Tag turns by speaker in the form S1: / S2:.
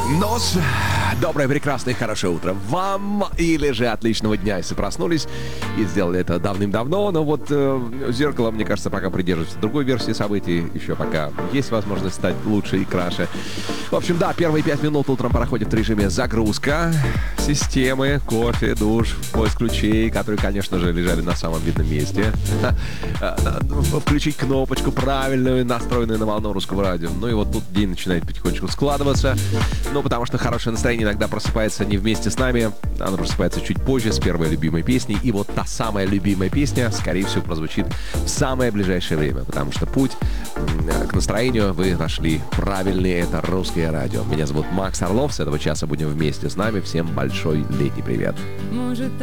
S1: Нос. Доброе, прекрасное, хорошее утро вам или же отличного дня, если проснулись и сделали это давным-давно. Но вот зеркало, мне кажется, пока придерживается другой версии событий. Еще пока есть возможность стать лучше и краше. В общем, да, первые 5 минут утром проходят в режиме загрузка системы, кофе, душ, поиск ключей, которые, конечно же, лежали на самом видном месте. Включить кнопочку правильную, настроенную на волну русского радио. Ну и вот тут день начинает потихонечку складываться. Ну, потому что хорошее настроение иногда просыпается не вместе с нами. Оно просыпается чуть позже с первой любимой песней. И вот та самая любимая песня, скорее всего, прозвучит в самое ближайшее время. Потому что путь к настроению вы нашли правильный. Это русское радио. Меня зовут Макс Орлов. С этого часа будем вместе с нами. Всем большой летний привет.
S2: Может,